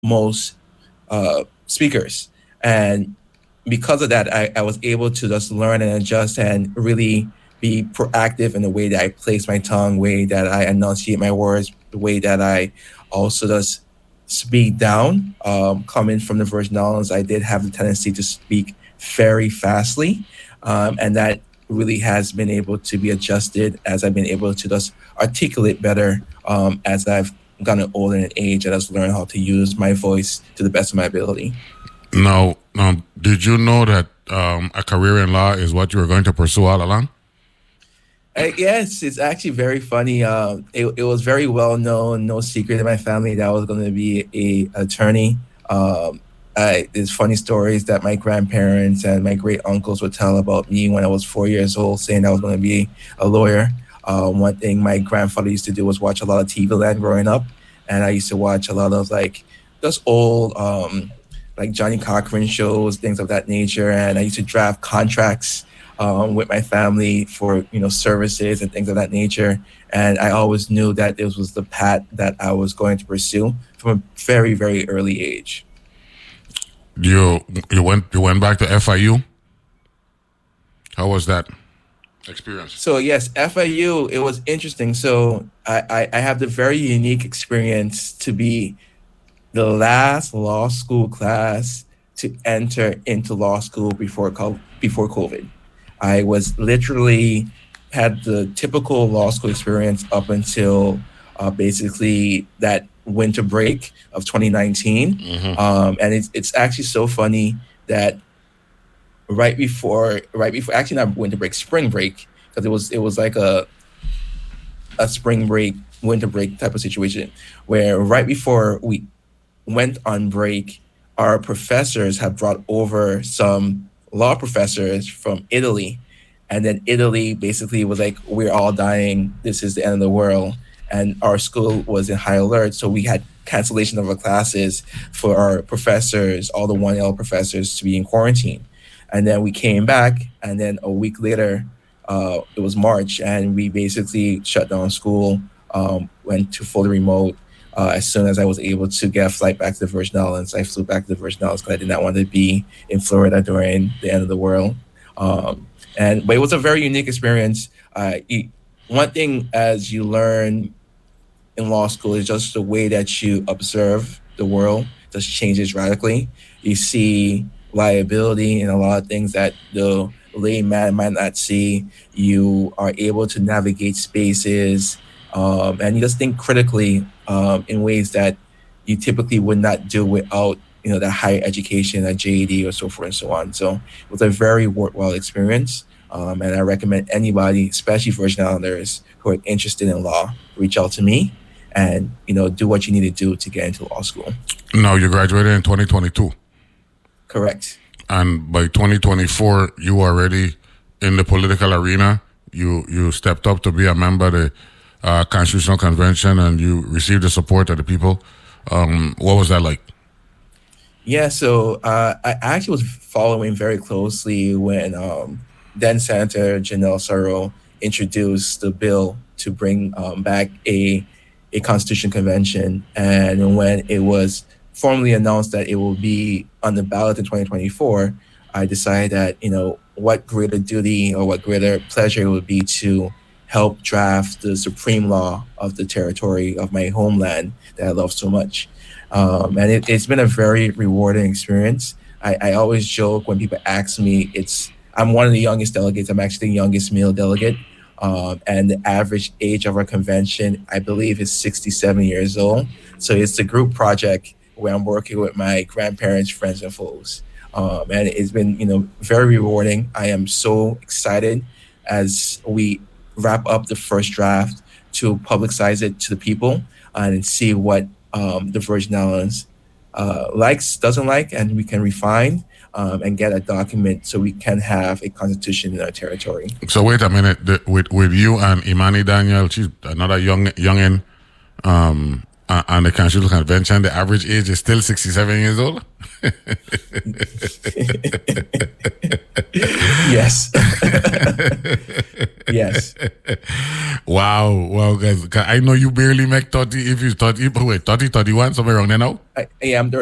most speakers. And because of that, I was able to just learn and adjust and really be proactive in the way that I place my tongue, way that I enunciate my words, the way that I also just speak down. Coming from the Virgin Islands, I did have the tendency to speak very fastly, and that really has been able to be adjusted as I've been able to just articulate better as I've gotten older in age and just learned how to use my voice to the best of my ability. Now, did you know that a career in law is what you were going to pursue all along? Yes, it's actually very funny. It was very well known, no secret in my family that I was going to be a attorney. There's funny stories that my grandparents and my great uncles would tell about me when I was 4 years old, saying I was going to be a lawyer. One thing my grandfather used to do was watch a lot of TV Land growing up, and I used to watch a lot of like just old like Johnny Cochran shows, things of that nature. And I used to draft contracts with my family for services and things of that nature. And I always knew that this was the path that I was going to pursue from a very, very early age. You went back to FIU. How was that experience? So yes, FIU, it was interesting. So I have the very unique experience to be the last law school class to enter into law school before COVID. I was literally had the typical law school experience up until basically that winter break of 2019. And it's actually so funny that right before actually not winter break, spring break, because it was like a spring break, winter break type of situation, where right before we went on break, our professors had brought over some law professors from Italy. And then Italy basically was like, we're all dying. This is the end of the world. And our school was in high alert. So we had cancellation of our classes for our professors, all the 1L professors, to be in quarantine. And then we came back, and then a week later, it was March, and we basically shut down school, went to fully remote. As soon as I was able to get a flight back to the Virgin Islands, I flew back to the Virgin Islands because I did not want to be in Florida during the end of the world. But it was a very unique experience. One thing as you learn in law school is just the way that you observe the world just changes radically. You see liability in a lot of things that the layman might not see. You are able to navigate spaces, and you just think critically in ways that you typically would not do without that higher education, a JED or so forth and so on. So it was a very worthwhile experience, and I recommend anybody, especially Virgin Islanders who are interested in law, reach out to me and do what you need to do to get into law school. Now, you graduated in 2022. Correct. And by 2024, you were already in the political arena. You stepped up to be a member of the Constitutional Convention, and you received the support of the people. What was that like? Yeah, so I actually was following very closely when then Senator Janelle Sarro introduced the bill to bring back a Constitution Convention. And when it was formally announced that it will be on the ballot in 2024, I decided that, what greater duty or what greater pleasure it would be to help draft the supreme law of the territory of my homeland that I love so much. And it's been a very rewarding experience. I always joke when people ask me, I'm one of the youngest delegates. I'm actually the youngest male delegate. And the average age of our convention, I believe, is 67 years old. So it's a group project where I'm working with my grandparents, friends, and foes. And it's been, very rewarding. I am so excited as we wrap up the first draft to publicize it to the people and see what the Virgin Islands likes, doesn't like, and we can refine and get a document so we can have a constitution in our territory. So wait a minute, with you and Imani Daniel, she's another youngin, on the Constitutional Convention, the average age is still 67 years old? Yes. Yes. Wow, guys. I know you barely make 30, if you 30, but wait, 30, 31, somewhere around there now? I'm